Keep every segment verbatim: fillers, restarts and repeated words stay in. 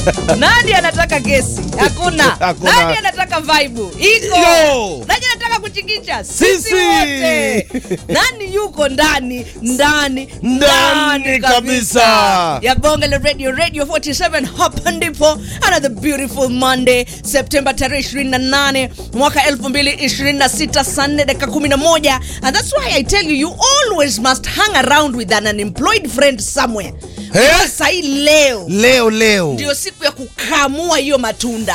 Nani anataka gesi? Hakuna. Hakuna. Nani anataka vibe? Iko. Yo. Nani anataka kuchingicha? Sisi wote. Nani yuko ndani? Ndani. Ndani kabisa. Ya Bonga la Radio Radio forty-seven hapa ndipo. Another beautiful Monday, September tarehe ishirini na nane mwaka elfu mbili ishirini na sita, saa nne dakika kumi na moja. And that's why I tell you, you always must hang around with an unemployed friend somewhere. Eh? Sai leo. Leo leo. Ndio siku ya kukamua hiyo matunda.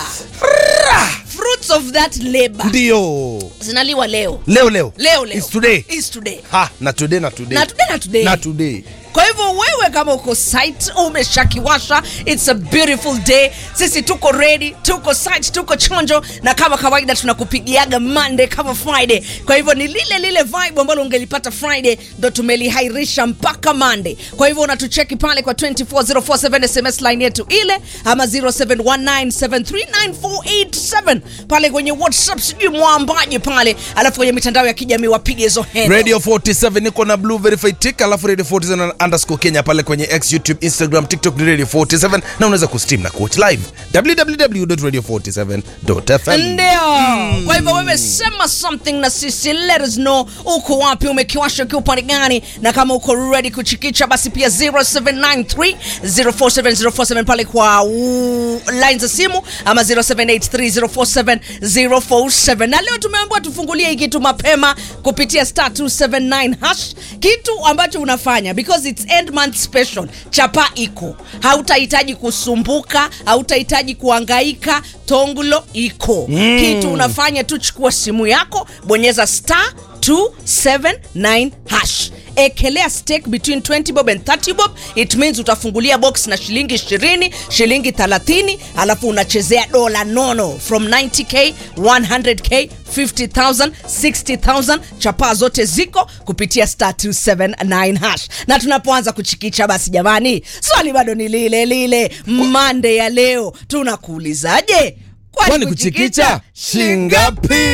Fruits of that labor. Ndio. Zinaliwa leo. Leo leo. Leo leo. It's today. It's today. Ha, na today na today. Na today na today. Na today. Kwa hivyo wewe kama uko site umeshakiwasha, it's a beautiful day. Sisi tuko ready, tuko site, tuko chonjo, na kama kawaida tunakupigiaga Monday kama Friday. Kwa hivyo ni lile lile vibe ambalo ungelipata Friday ndo tumelihairisha mpaka Monday. Kwa hivyo unatucheki pale kwa two four zero four seven S M S line yetu ile ama zero seven one nine seven three nine four eight seven pale kwenye WhatsApp, sijui mwambaje pale, alafu kwenye mitandao ya kijamii wapige hizo handle. Radio forty-seven niko na blue verified tick, alafu Radio forty-seven underscore Kenya pale kwenye X, YouTube, Instagram, TikTok ni Radio forty-seven, na unaweza kustream na coach live w w w dot radio forty-seven dot f m. Ndio. Mm. Kwa hivyo wewe sema something na sisi, let us know uko wapi, umekiwasha ukiwa upande gani, na kama uko ready kuchikicha basi pia zero seven nine three zero four seven zero four seven pale kwa uh, lines za simu ama zero seven eight three zero four seven zero four seven. Na leo tumeambiwa tufungulie hii kitu mapema kupitia star two seven nine hash, kitu ambacho unafanya because it's end month special. Chapa iko, hautahitaji kusumbuka, hautahitaji kuhangaika, tongulo iko. Mm. Kitu unafanya tu, chukua simu yako, bonyeza star two seven nine hash, ekelea stake between twenty bob and thirty bob. It means utafungulia box na shilingi ishirini, shilingi thelathini, alafu unachezea dola nono from ninety k, one hundred k, fifty thousand, sixty thousand. Chapa zote ziko kupitia star two seven nine hash. Na tunapoanza kuchikicha basi jamani, swali bado ni lile lile. Monday ya leo tunakuulizaje? Kwani kuchikicha shingapi?